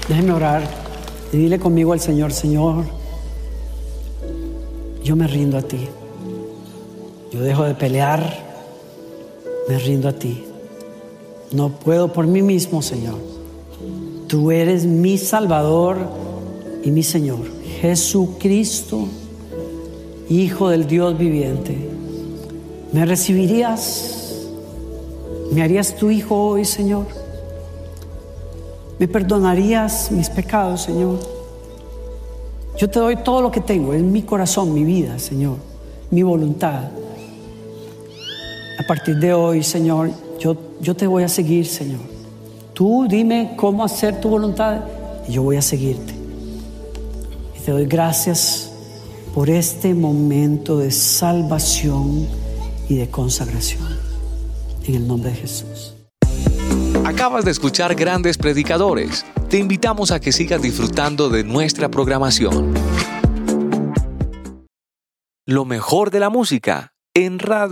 Déjeme orar y dile conmigo al Señor: Señor, yo me rindo a ti. Yo dejo de pelear, me rindo a ti. No puedo por mí mismo, Señor. Tú eres mi Salvador y mi Señor. Jesucristo, Hijo del Dios viviente. ¿Me recibirías? ¿Me harías tu hijo hoy, Señor? ¿Me perdonarías mis pecados, Señor? Yo te doy todo lo que tengo, es mi corazón, mi vida, Señor, mi voluntad. A partir de hoy, Señor, yo te voy a seguir, Señor. Tú dime cómo hacer tu voluntad y yo voy a seguirte. Y te doy gracias por este momento de salvación y de consagración. En el nombre de Jesús. Acabas de escuchar Grandes Predicadores. Te invitamos a que sigas disfrutando de nuestra programación. Lo mejor de la música en Radio